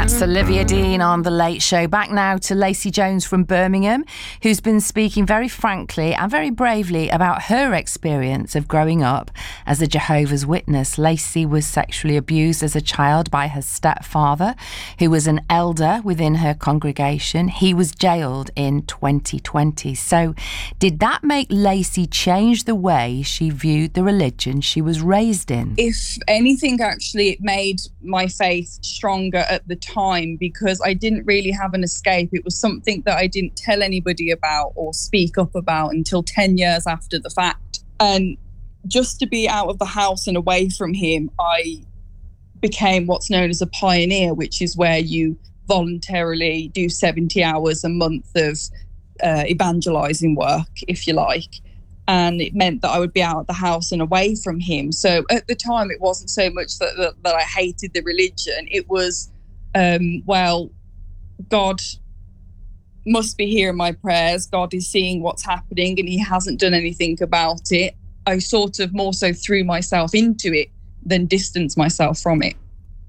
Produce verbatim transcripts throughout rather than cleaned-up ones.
That's Olivia Dean on The Late Show. Back now to Lacey Jones from Birmingham, who's been speaking very frankly and very bravely about her experience of growing up as a Jehovah's Witness. Lacey was sexually abused as a child by her stepfather, who was an elder within her congregation. He was jailed in twenty twenty. So did that make Lacey change the way she viewed the religion she was raised in? If anything, actually, it made my faith stronger at the time, because I didn't really have an escape. It was something that I didn't tell anybody about or speak up about until ten years after the fact. And just to be out of the house and away from him, I became what's known as a pioneer, which is where you voluntarily do seventy hours a month of uh, evangelizing work, if you like. And it meant that I would be out of the house and away from him. So at the time, it wasn't so much that, that, that I hated the religion. It was, um, well, God must be hearing my prayers. God is seeing what's happening and he hasn't done anything about it. I sort of more so threw myself into it than distanced myself from it.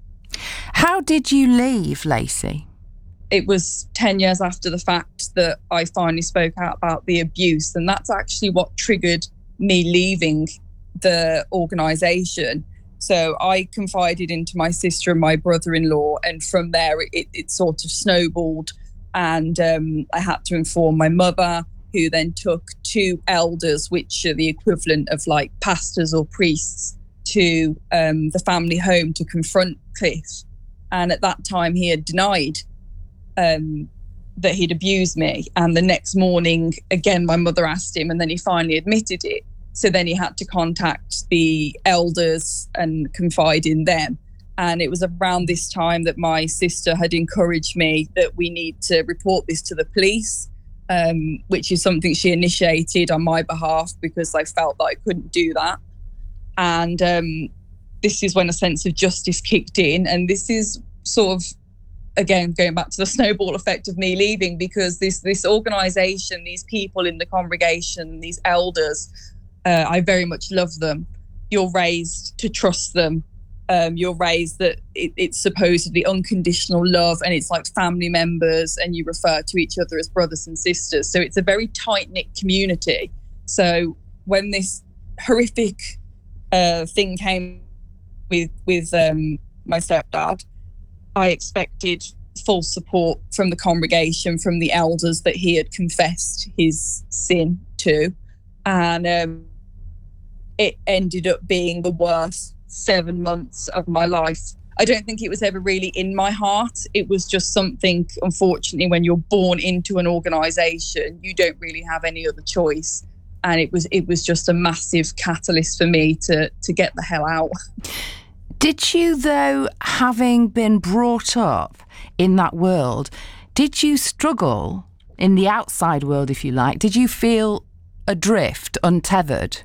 How did you leave, Lacey? It was ten years after the fact that I finally spoke out about the abuse. And that's actually what triggered me leaving the organisation. So I confided into my sister and my brother-in-law. And from there, it, it sort of snowballed. And um, I had to inform my mother, who then took two elders, which are the equivalent of like pastors or priests, to um, the family home to confront Cliff. And at that time, he had denied Um, that he'd abused me. And the next morning, again, my mother asked him, and then he finally admitted it. So then he had to contact the elders and confide in them. And it was around this time that my sister had encouraged me that we need to report this to the police, um, which is something she initiated on my behalf because I felt that I couldn't do that. And um, this is when a sense of justice kicked in. And this is sort of, again, going back to the snowball effect of me leaving, because this this organisation, these people in the congregation, these elders, uh, I very much love them. You're raised to trust them. Um, you're raised that it, it's supposedly unconditional love and it's like family members, and you refer to each other as brothers and sisters. So it's a very tight-knit community. So when this horrific uh, thing came with, with um, my stepdad, I expected full support from the congregation, from the elders that he had confessed his sin to. And um, it ended up being the worst seven months of my life. I don't think it was ever really in my heart. It was just something, unfortunately, when you're born into an organisation, you don't really have any other choice. And it was it was just a massive catalyst for me to to get the hell out. Did you, though, having been brought up in that world, did you struggle in the outside world, if you like? Did you feel adrift, untethered?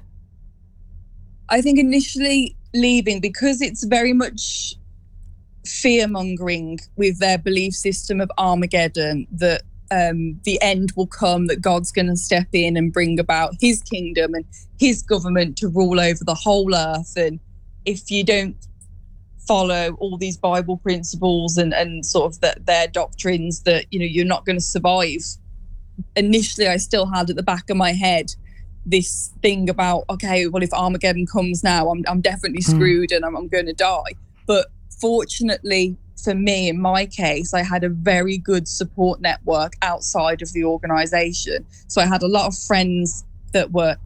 I think initially leaving, because it's very much fear-mongering with their belief system of Armageddon, that um, the end will come, that God's going to step in and bring about his kingdom and his government to rule over the whole earth. And if you don't follow all these Bible principles and, and sort of the, their doctrines, that, you know, you're not going to survive. Initially, I still had at the back of my head this thing about, okay, well, if Armageddon comes now, I'm I'm definitely screwed mm. and I'm, I'm going to die. But fortunately for me, in my case, I had a very good support network outside of the organisation. So I had a lot of friends that were